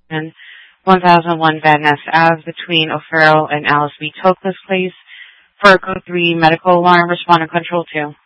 and 1001 Van Ness Ave between O'Farrell and Alice B. Toklas Place for Code 3 Medical Alarm. Responding Control 2.